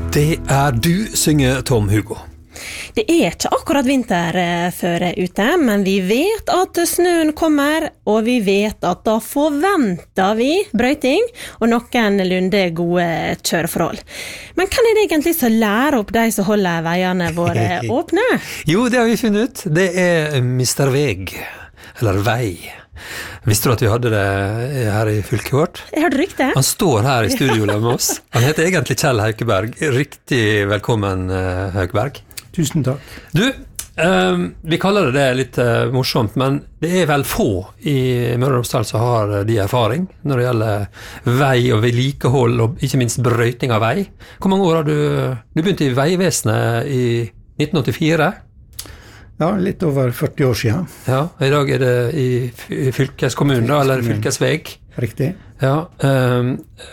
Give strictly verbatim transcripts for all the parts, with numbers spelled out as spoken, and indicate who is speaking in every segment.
Speaker 1: Det er du, synger Tom Hugo.
Speaker 2: Det er ikke akkurat vinter før ute, men vi vet at snøen kommer, og vi vet at da forventer vi brøyting og noenlunde gode kjøreforhold. Men kan det egentlig så lære opp de som holder veiene våre åpne?
Speaker 1: Jo, det har vi funnet ut. Det er mister Veg, eller Vei. Visste du at vi hadde det her i fylket vårt?
Speaker 2: Jeg hørte rykte.
Speaker 1: Han står her i studio med oss. Han heter egentlig Kjell Haukeberg. Riktig velkommen, Haukeberg.
Speaker 3: Tusen takk.
Speaker 1: Du, eh, vi kaller det det litt eh, morsomt, men det er vel få i Møre og Romsdal som har de erfaring når det gjelder vei og vedlikehold, og ikke minst brøyting av vei. Hvor mange år har du, du begynte i Veivesenet i nitten åttifire?
Speaker 3: Ja, litt over førti år siden.
Speaker 1: Ja, i dag er det i fylkeskommunen, da, eller fylkesveg.
Speaker 3: Riktig.
Speaker 1: Ja, um,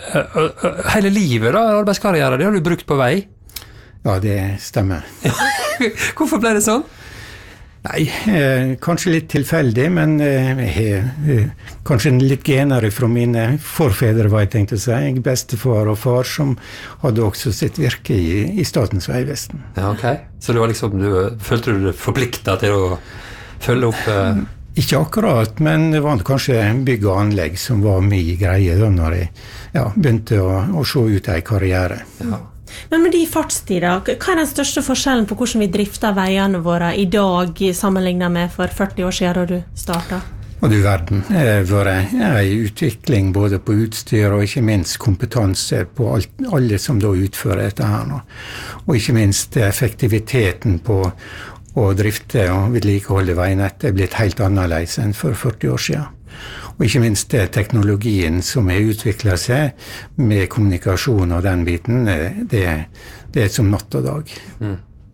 Speaker 1: hele livet da, arbeidskarriere, det har du brukt på vei?
Speaker 3: Ja, det stemmer.
Speaker 1: Hvorfor ble det sånn?
Speaker 3: Nei, eh, kanskje litt tilfeldig, men eh, jeg, eh, kanskje litt genere fra mine forfedre, var jeg tenkte å si. Jeg bestefar og far som hadde også sitt virke i, i Statens Vegvesen.
Speaker 1: Ja, ok. Så du var liksom, du, følte du deg forpliktet til å følge opp? Eh...
Speaker 3: Ikke akkurat, men det var kanskje bygg og anlegg som var min greie da når jeg ja, begynte å, å se ut en karriere.
Speaker 1: Ja.
Speaker 2: Men med de fartstider, hva er den største forskjellen på hvordan vi drifter veiene våre i dag sammenlignet med for førti år siden da du startet?
Speaker 3: Og du verden, det har vært en utvikling både på utstyr og ikke minst kompetanse på alt, alle som da utfører dette her nå. Og ikke minst effektiviteten på å drifte og vedlikeholde veinettet er blitt helt annerledes enn for førti år siden. Og ikke minst det teknologien som har utviklet seg med kommunikasjon og den biten, det, det er som natt og dag.
Speaker 1: Mm.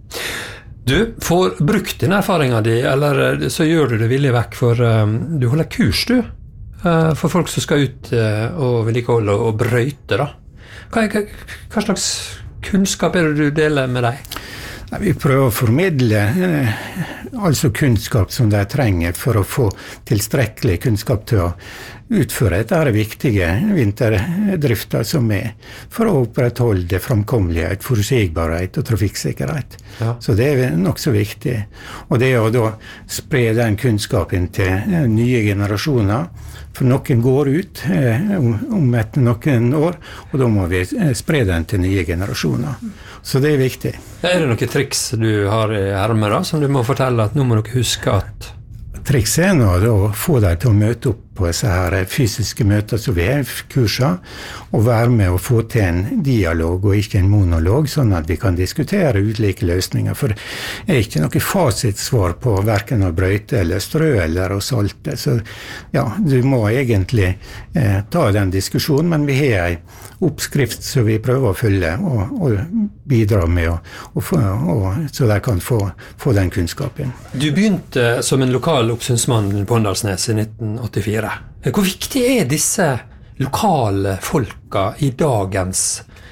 Speaker 1: Du får brukt den erfaringen din, eller så gjør du det villig vekk, for um, du holder kurs du, uh, for folk som skal ut uh, og vedlikeholde og brøyte da. Hva, hva, hva slags kunnskap er det du deler med deg?
Speaker 3: Vi prøver å formidle eh, altså kunnskap som de trenger for å få tilstrekkelig kunnskap til å utføre dette viktige vinterdrifter som er for å opprettholde framkommelighet, forutsigbarhet og trafikksikkerhet. Ja. Så det er nok så viktig. Og det er å da spre den kunnskapen til nye generasjoner. For noen går ut eh, om, om etter noen år, og da må vi spre den til nye generasjoner. Så det er viktig.
Speaker 1: Er det noen triks du har i ermet da, som du må fortelle at nå må dere huske at...
Speaker 3: Trikset er nå å få deg til å møte opp på disse her fysiske møter som vi er i kurser, og være med å få til en dialog og ikke en monolog, sånn at vi kan diskutere ulike løsninger. For det er ikke noe fasitsvar på hverken å brøyte eller strø eller å salte. Så ja, du må egentlig eh, ta den diskusjonen, men vi har en oppskrift som vi prøver å følge og, og bidra med, å, og få, og, så de kan få, få den kunnskapen.
Speaker 1: Du begynte som en lokal oppsynsmann på Åndalsnes i nitten åttifire. Hvor viktig er disse lokale folka i dagens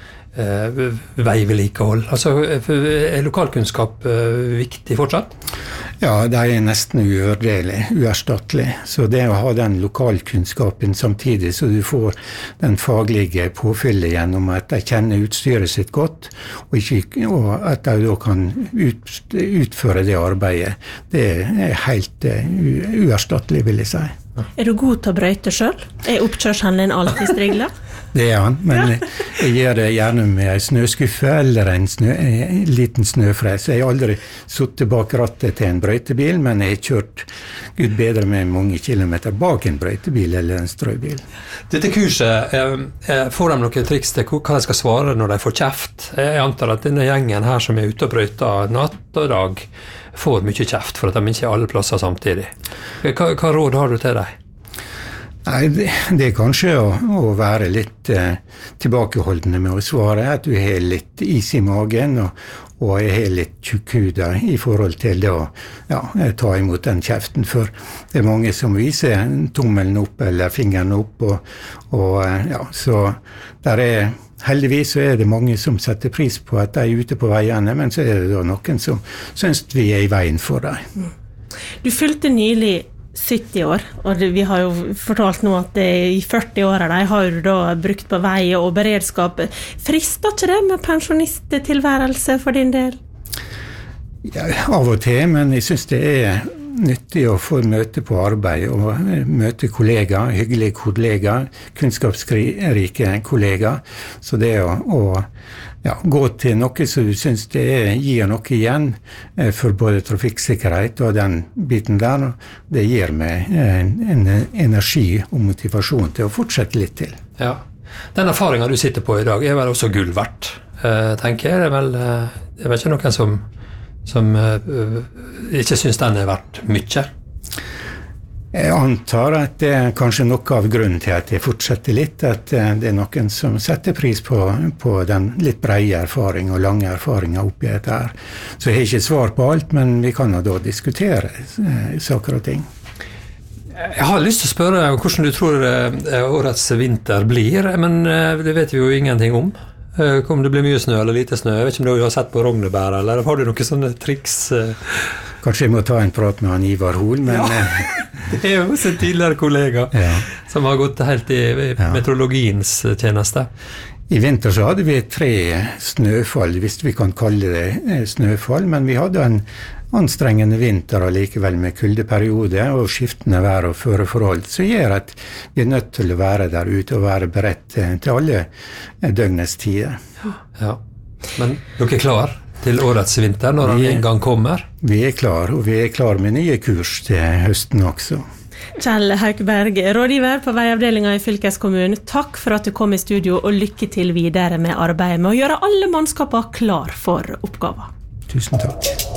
Speaker 1: eh, veivedlikehold? Altså, er lokalkunnskap eh, viktig fortsatt?
Speaker 3: Ja, det er nesten uvurderlig, uerstattelig. Så det å ha den lokalkunnskapen samtidig, så du får den faglige påfyllet gjennom at de kjenner utstyret sitt godt, og, ikke, og at de da kan ut, utføre det arbeidet, det er helt uh, uerstattelig, vil jeg si.
Speaker 2: Er du god til å brøyte selv? Er oppkjørselen alltid striglet?
Speaker 3: Det er han, men jeg gjør det gjerne med en snøskuffe eller en, snø, en liten snøfres. Jeg har aldri suttet bak rattet til en brøytebil, men jeg har kjørt Gud bedre med mange kilometer bak en brøytebil eller en strøbil.
Speaker 1: Dette kurset, eh, får de noen triks til hva de skal svare når de får kjeft? Jeg antar at denne gjengen her som er ute og brøyter natt og dag, får mye kjeft for at de ikke er alle plasser samtidig. Hva, hva råd har du til deg?
Speaker 3: Nei, det, det er kanskje å, å være litt eh, tilbakeholdende med å svare, at du har litt is i magen, og, og jeg har litt tjukkhuda i forhold til det å ja, ta imot den kjeften, for det er mange som viser tommelen opp eller fingeren opp, og, og ja, så der er heldigvis så er det mange som setter pris på at de er ute på veiene, men så er det da noen som synes vi er i veien for dem.
Speaker 2: Du fylte nylig sytti år, og vi har jo fortalt nå at det i førti år de har du da brukt på vei og beredskap. Frister ikke det med pensjonisttilværelse for din del?
Speaker 3: Ja, av og til, men jeg synes det er nyttig å få møte på arbeid og møte kollegaer, hyggelige kollegaer, kunnskapsrike kollegaer. Så det å, å ja, gå til noe som du synes det er, gir noe igjen for både trafikksikkerhet og den biten der, det gir meg en, en energi og motivasjon til å fortsette litt til.
Speaker 1: Ja, den erfaringen du sitter på i dag er vel også gull verdt, tenker jeg. Det er vel, det er vel ikke noen som som uh, ikke synes den er verdt mye?
Speaker 3: Jeg antar at det er kanskje noe av grunnen til at jeg fortsetter litt, at det er noen som setter pris på, på den litt breie erfaring og lange erfaringer oppi dette her. Så jeg har ikke svar på alt, men vi kan jo da diskutere uh, saker og ting.
Speaker 1: Jeg har lyst til å spørre hvordan du tror uh, årets vinter blir, men uh, det vet vi jo ingenting om. Om det blir mye snø eller lite snø. Jeg vet ikke om du har sett på Rognebær, eller har du noen sånne triks?
Speaker 3: Kanskje jeg må ta en prat med han Ivar Hol, men...
Speaker 1: Ja, det er jo også en tidligere kollega ja. Som har gått helt i, i ja. Meteorologiens tjeneste.
Speaker 3: I vinter så hadde vi tre snøfall, hvis vi kan kalle det snøfall, men vi hadde en anstrengende vinter allikevel med kuldeperiode og skiftende vær og føreforhold, som gjør at vi er nødt til å være der ute og være beredt til alle døgnets tider.
Speaker 1: Ja, men dere er klar til årets vinter når den en gang kommer?
Speaker 3: Vi er klar, og vi er klar med nye kurs til høsten også.
Speaker 2: Kjell Haukeberg, rådgiver på veiavdelingen i fylkeskommunen, takk for at du kom i studio, og lykke til videre med arbeidet med å gjøre alle mannskaper klar for oppgaver.
Speaker 3: Tusen takk.